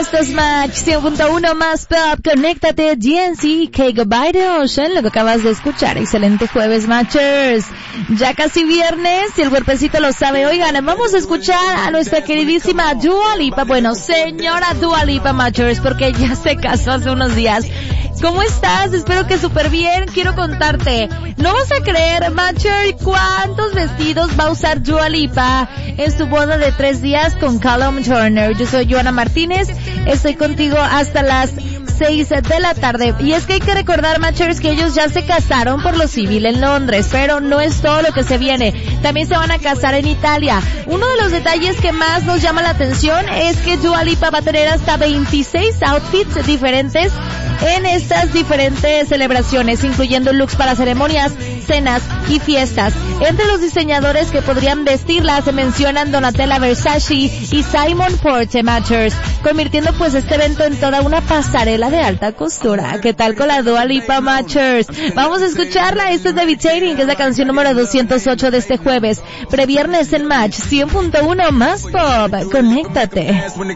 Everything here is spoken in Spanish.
Esto es Match 100.1 más pop, conéctate, GNC, K-Goodbye de Ocean, lo que acabas de escuchar. Excelente jueves, Matchers. Ya casi viernes, y el cuerpecito lo sabe. Oigan, vamos a escuchar a nuestra queridísima Dua Lipa. Bueno, señora Dua Lipa, Matchers, porque ya se casó hace unos días. ¿Cómo estás? Espero que súper bien. Quiero contarte, no vas a creer, Matcher, cuántos vestidos va a usar Dua Lipa en su boda de 3 días con Callum Turner. Yo soy Joana Martínez, estoy contigo hasta las 6 de la tarde. Y es que hay que recordar, Matchers, que ellos ya se casaron por lo civil en Londres, pero no es todo lo que se viene. También se van a casar en Italia. Uno de los detalles que más nos llama la atención es que Dua Lipa va a tener hasta 26 outfits diferentes en estas diferentes celebraciones, incluyendo looks para ceremonias, cenas y fiestas. Entre los diseñadores que podrían vestirla se mencionan Donatella Versace y Simon Porte, Matchers, convirtiendo pues este evento en toda una pasarela de alta costura. ¿Qué tal con la Dua Lipa, Matchers? Vamos a escucharla. Esta es Levitating, que es la canción número 208 de este jueves, previernes en Match 100.1 más pop. Conéctate.